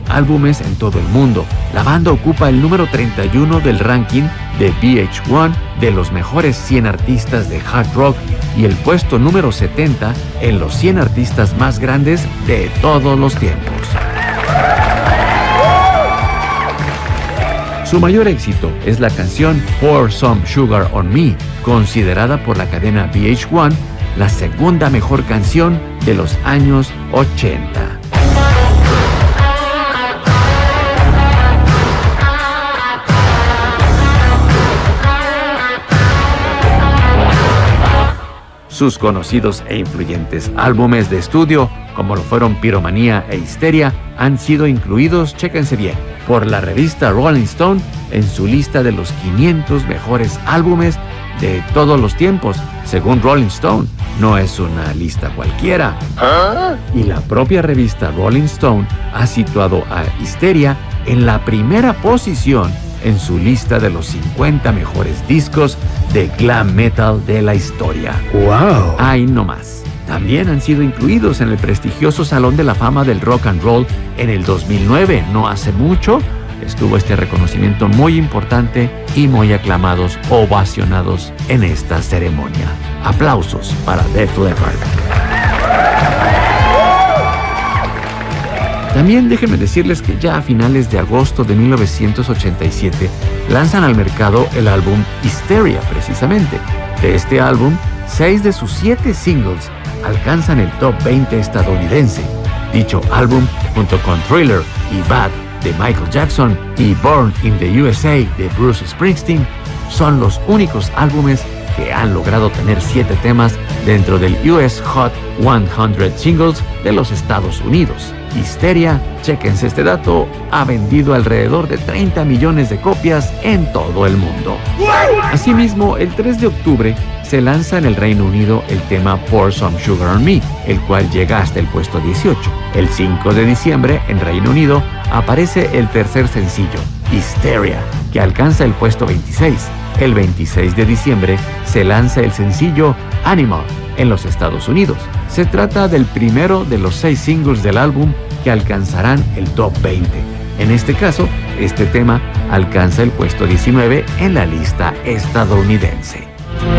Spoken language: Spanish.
álbumes en todo el mundo. La banda ocupa el número 31 del ranking de VH1 de los mejores 100 artistas de hard rock y el puesto número 70 en los 100 artistas más grandes de todos los tiempos. Su mayor éxito es la canción Pour Some Sugar on Me, considerada por la cadena VH1 la segunda mejor canción de los años 80. Sus conocidos e influyentes álbumes de estudio, como lo fueron Pyromanía e Histeria, han sido incluidos, chéquense bien, por la revista Rolling Stone en su lista de los 500 mejores álbumes de todos los tiempos. Según Rolling Stone, no es una lista cualquiera. Y la propia revista Rolling Stone ha situado a Histeria en la primera posición en su lista de los 50 mejores discos de glam metal de la historia. ¡Wow! Ahí nomás. También han sido incluidos en el prestigioso Salón de la Fama del Rock and Roll en el 2009, no hace mucho. Estuvo este reconocimiento muy importante y muy aclamados, ovacionados en esta ceremonia. Aplausos para Def Leppard. También déjenme decirles que ya a finales de agosto de 1987 lanzan al mercado el álbum Hysteria, precisamente. De este álbum, 6 de sus 7 singles alcanzan el top 20 estadounidense. Dicho álbum, junto con Thriller y Bad de Michael Jackson y Born in the USA de Bruce Springsteen, son los únicos álbumes que han logrado tener 7 temas dentro del US Hot 100 Singles de los Estados Unidos. Hysteria, chéquense este dato, ha vendido alrededor de 30 millones de copias en todo el mundo. Asimismo, el 3 de octubre se lanza en el Reino Unido el tema Pour Some Sugar on Me, el cual llega hasta el puesto 18. El 5 de diciembre, en Reino Unido, aparece el tercer sencillo, Hysteria, que alcanza el puesto 26. El 26 de diciembre se lanza el sencillo Animal en los Estados Unidos. Se trata del primero de los 6 singles del álbum que alcanzarán el top 20. En este caso, este tema alcanza el puesto 19 en la lista estadounidense.